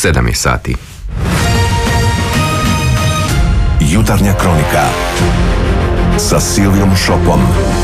7 je sati. Jutarnja kronika sa Silvijom Šopom.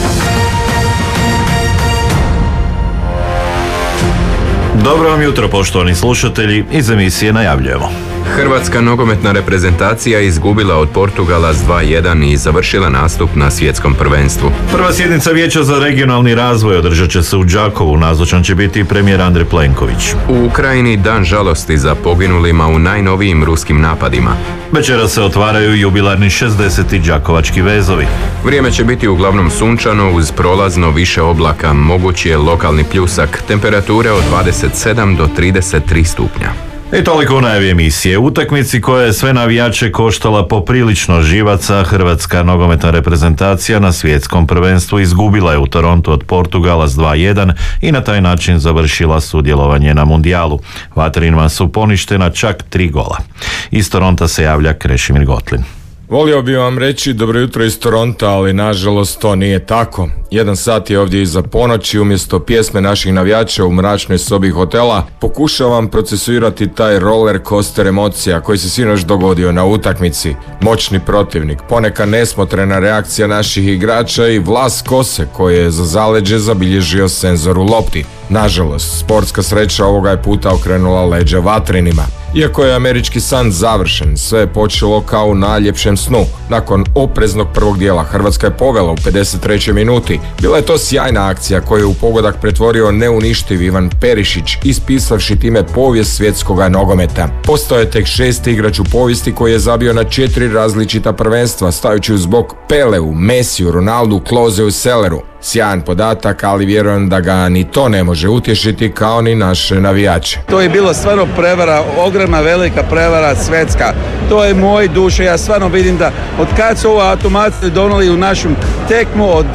Dobro vam jutro, poštovani slušatelji, iz emisije najavljujemo. Hrvatska nogometna reprezentacija izgubila od Portugala s 2:1 i završila nastup na svjetskom prvenstvu. Prva sjednica Vijeća za regionalni razvoj održat će se u Đakovu, nazočan će biti premijer Andrej Plenković. U Ukrajini dan žalosti za poginulima u najnovijim ruskim napadima. Večera se otvaraju jubilarni 60. đakovački vezovi. Vrijeme će biti uglavnom sunčano uz prolazno više oblaka, mogući je lokalni pljusak, temperature od 27 do 33 stupnja. I toliko u najavi emisije. Utakmici koja je sve navijače koštala poprilično živaca, hrvatska nogometna reprezentacija na svjetskom prvenstvu izgubila je u Torontu od Portugala s 2:1 i na taj način završila sudjelovanje na mundijalu. Vatrenima su poništena čak 3 gola. Iz Toronta se javlja Krešimir Gotlin. Volio bih vam reći dobro jutro iz Toronta, ali nažalost to nije tako. 1 sat je ovdje iza ponoći, umjesto pjesme naših navijača u mračnoj sobi hotela pokušavam procesuirati taj roller coaster emocija koji se sinoć dogodio na utakmici. Moćni protivnik, ponekad nesmotrena reakcija naših igrača i vlas kose koje je za zaleđe zabilježio senzor u lopti. Nažalost, sportska sreća ovoga je puta okrenula leđa Vatrenima. Iako je američki san završen, sve je počelo kao u najljepšem snu. Nakon opreznog prvog dijela Hrvatska je povela u 53. minuti. Bila je to sjajna akcija koju je u pogodak pretvorio neuništiv Ivan Perišić, ispisavši time povijest svjetskoga nogometa. Postao je tek 6. igrač u povijesti koji je zabio na 4 različita prvenstva, stajući uz bok Peleu, Mesiju, Ronaldu, Klozeu, Selleru. Sjajan podatak, ali vjerujem da ga ni to ne može utješiti kao ni naše navijače. To je bilo stvarno prevara, ogromna velika prevara svjetska. To je moj duše, ja stvarno vidim da od kad su ovo automati donijeli u našem tekmu od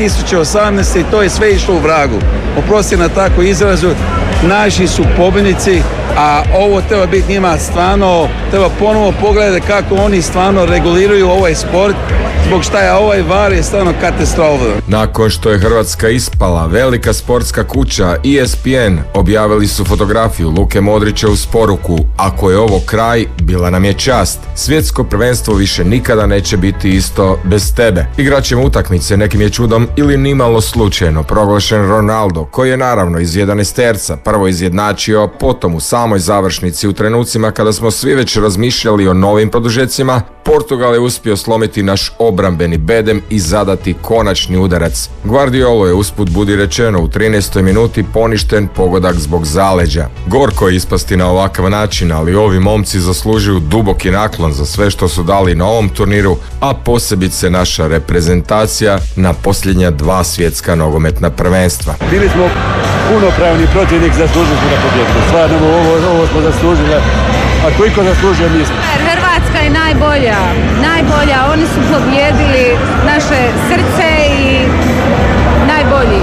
2018. to je sve išlo u vragu. Oprosti na takvu izrazu, naši su pobjednici, a ovo treba biti njima stvarno, treba ponovo pogledati kako oni stvarno reguliraju ovaj sport, zbog šta je ovaj VAR je stvarno katastrofa. Nakon što je Hrvatska ispala, velika sportska kuća ESPN objavili su fotografiju Luke Modrića uz poruku: ako je ovo kraj, bila nam je čast. Svjetsko prvenstvo više nikada neće biti isto bez tebe. Igračem utakmice nekim je čudom ili nimalo slučajno proglašen Ronaldo, koji je naravno iz 11-terca prvo izjednačio, potom u samoj završnici u trenucima kada smo svi već razmišljali o novim produžecima, Portugal je uspio slomiti naš obrambeni bedem i zadati konačni udarac. Guardiolo je usput budi rečeno u 13. minuti poništen pogodak zbog zaleđa. Gorko je ispasti na ovakav način, ali ovi momci zaslužuju duboki naklon za sve što su dali na ovom turniru, a posebice naša reprezentacija na posljednja 2 svjetska nogometna prvenstva. Bili smo punopravni protivnik, zaslužili smo da pobjedimo. Stvarno ovo smo zaslužili. A koliko zaslužio mislim? Hrvatska je najbolja, oni su pobjedili naše srce i najbolji.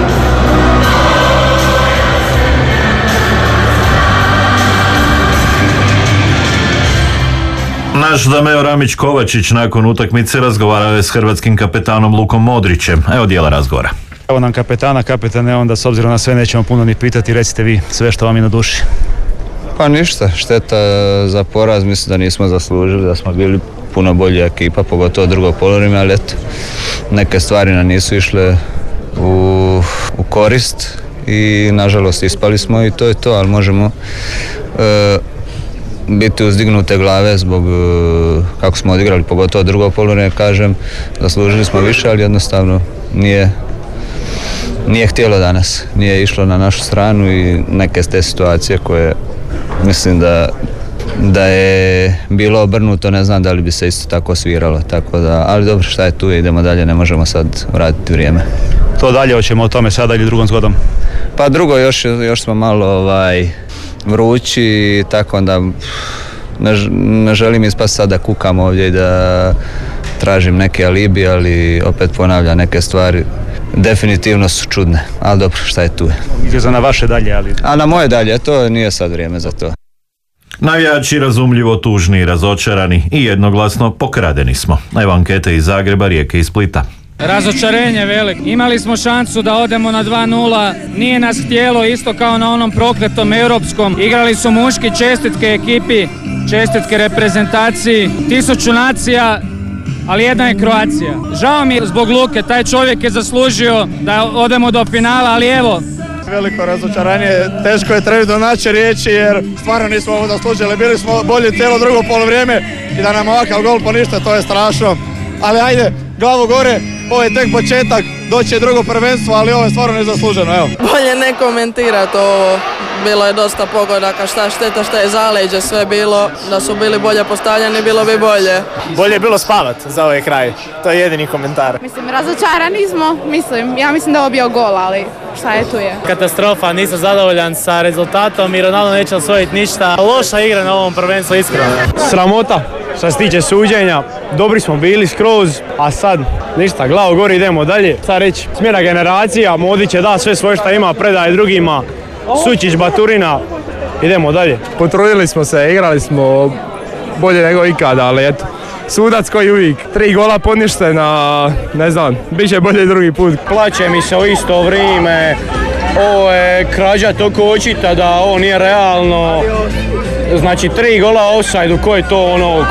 Naš Dameo Ramić Kovačić nakon utakmice razgovarao je s hrvatskim kapetanom Lukom Modrićem. Evo dijela razgovora. Evo nam kapetane, onda s obzirom na sve nećemo puno ni pitati, recite vi sve što vam je na duši. Pa ništa, šteta za poraz, mislim da nismo zaslužili, da smo bili puno bolja ekipa, pogotovo drugo poluvreme, ali eto, neke stvari nam nisu išle u korist i nažalost ispali smo i to je to, ali možemo biti uzdignute glave zbog kako smo odigrali, pogotovo drugo poluvreme, kažem, zaslužili smo više, ali jednostavno nije htjelo danas, nije išlo na našu stranu i neke te situacije koje mislim da je bilo obrnuto, ne znam da li bi se isto tako sviralo, tako da, ali dobro, šta je tu, idemo dalje, ne možemo sad vratiti vrijeme. To dalje, hoćemo o tome sada ili drugom zgodom? Pa drugo, još smo malo vrući, tako onda ne želim ispast sad da kukam ovdje i da tražim neke alibi, ali opet ponavljam, neke stvari definitivno su čudne, ali dobro, šta je tu. Izgleda na vaše dalje, ali... A na moje dalje, to nije sad vrijeme za to. Navijači razumljivo tužni i razočarani i jednoglasno pokradeni smo. Evo ankete iz Zagreba, Rijeke i Splita. Razočarenje veliko. Imali smo šansu da odemo na 2-0, nije nas htjelo isto kao na onom prokletom europskom. Igrali su muški, čestitke ekipi, čestitke reprezentaciji, 1000 nacija, ali jedna je Kroacija. Žao mi je zbog Luke, taj čovjek je zaslužio da odemo do finala, ali evo. Veliko razočaranje, teško je trenutno naći riječi jer stvarno nismo ovo zaslužili, bili smo bolji cijelo drugo polovrijeme i da nam ovakav gol poništa, to je strašno. Ali ajde, glavu gore, ovo je tek početak, doći je drugo prvenstvo, ali ovo je stvarno nezasluženo, evo. Bolje ne komentirati ovo, bilo je dosta pogodaka, šta šteta, šta je zaleđe, sve bilo, da su bili bolje postavljeni, bilo bi bolje. Bolje je bilo spavat za ovaj kraj, to je jedini komentar. Mislim, razočarani smo, ja mislim da je ovo bio gol, ali šta je tu je. Katastrofa, nisam zadovoljan sa rezultatom i Ronaldo neće osvojiti ništa. Loša igra na ovom prvenstvu, iskreno. Sramota, što se tiče suđenja, dobri smo bili skroz, a sad ništa, glavu gori, idemo dalje. Sad reći, smjena generacija, Modić je da sve svoje što ima, predaje drugima, Sučić, Baturina, idemo dalje. Potrudili smo se, igrali smo bolje nego ikada, ali eto, sudac koji uvijek, 3 gola poništena, ne znam, bit će bolje drugi put. Plaće mi se u isto vrijeme, ovo je krađa toliko očita da ovo nije realno. Znači 3 gola offside, ko je to ono,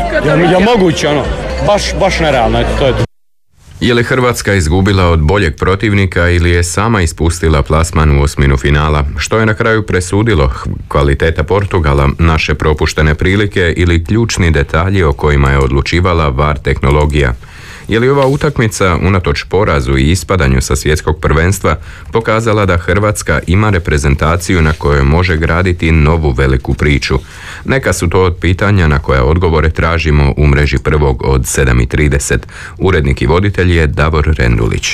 je moguće ono, baš nerealno, to je to. Je li Hrvatska izgubila od boljeg protivnika ili je sama ispustila plasman u osminu finala? Što je na kraju presudilo? Kvaliteta Portugala, naše propuštene prilike ili ključni detalji o kojima je odlučivala VAR tehnologija? Je li ova utakmica, unatoč porazu i ispadanju sa svjetskog prvenstva, pokazala da Hrvatska ima reprezentaciju na kojoj može graditi novu veliku priču? Neka su to od pitanja na koja odgovore tražimo u mreži prvog od 7:30. Urednik i voditelj je Davor Rendulić.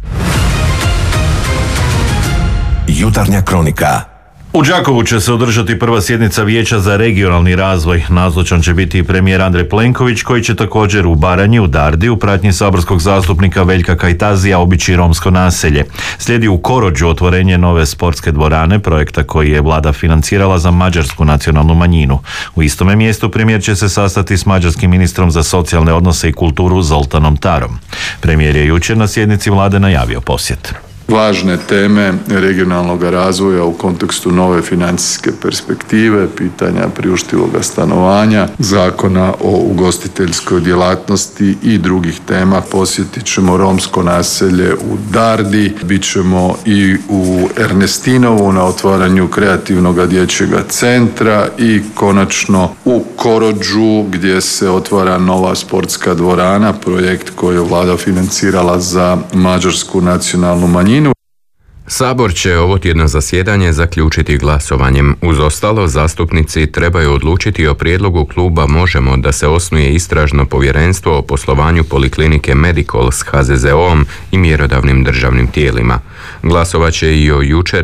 Jutarnja kronika. U Đakovu će se održati prva sjednica Vijeća za regionalni razvoj. Nazočan će biti i premijer Andrej Plenković, koji će također u Baranji, u Dardi, u pratnji saborskog zastupnika Veljka Kajtazija obići romsko naselje. Slijedi u Korođu otvorenje nove sportske dvorane, projekta koji je vlada financirala za mađarsku nacionalnu manjinu. U istome mjestu premijer će se sastati s mađarskim ministrom za socijalne odnose i kulturu Zoltanom Tarom. Premijer je jučer na sjednici vlade najavio posjet. Važne teme regionalnog razvoja u kontekstu nove financijske perspektive, pitanja priuštivog stanovanja, zakona o ugostiteljskoj djelatnosti i drugih tema. Posjetit ćemo romsko naselje u Dardi, bit ćemo i u Ernestinovu na otvaranju kreativnog dječjeg centra i konačno u Korođu gdje se otvara nova sportska dvorana, projekt koji je vlada financirala za mađarsku nacionalnu manjinu. Sabor će ovo tjedno zasjedanje zaključiti glasovanjem. Uz ostalo, zastupnici trebaju odlučiti o prijedlogu kluba Možemo da se osnuje istražno povjerenstvo o poslovanju poliklinike Medikol s HZZO-om i mjerodavnim državnim tijelima. Glasovat će i o jučer